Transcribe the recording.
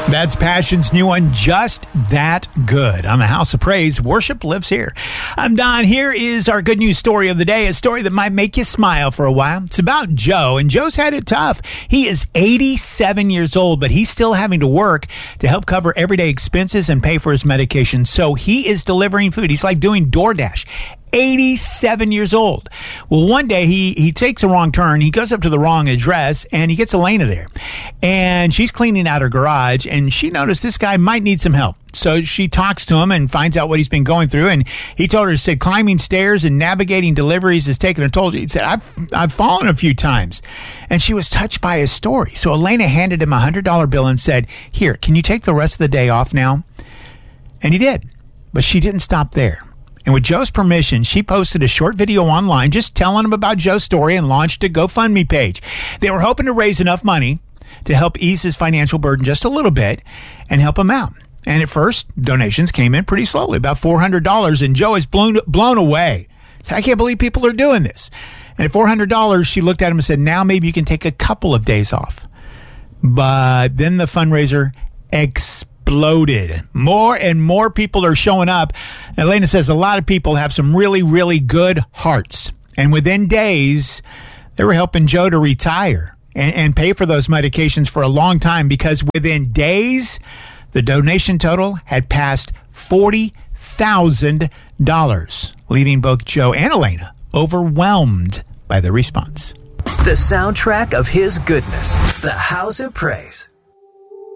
That's Passion's new one, Just That Good. On the House of Praise, worship lives here. I'm Don. Here is our good news story of the day, a story that might make you smile for a while. It's about Joe, and Joe's had it tough. He is 87 years old, but he's still having to work to help cover everyday expenses and pay for his medication. So he is delivering food. He's like doing DoorDash. 87 years old. Well, one day he takes a wrong turn. He goes up to the wrong address and he gets Elena there. And she's cleaning out her garage and she noticed this guy might need some help. So she talks to him and finds out what he's been going through. And he told her, said, climbing stairs and navigating deliveries has taken a toll. He said, I've fallen a few times. And she was touched by his story. So Elena handed him a $100 bill and said, here, can you take the rest of the day off now? And he did. But she didn't stop there. And with Joe's permission, she posted a short video online just telling him about Joe's story and launched a GoFundMe page. They were hoping to raise enough money to help ease his financial burden just a little bit and help him out. And at first, donations came in pretty slowly, about $400, and Joe is blown away. He said, I can't believe people are doing this. And at $400, she looked at him and said, now maybe you can take a couple of days off. But then the fundraiser exploded. More and more people are showing up. Elena says a lot of people have some really, really good hearts. And within days, they were helping Joe to retire and pay for those medications for a long time, because within days, the donation total had passed $40,000, leaving both Joe and Elena overwhelmed by the response. The soundtrack of his goodness, the House of Praise.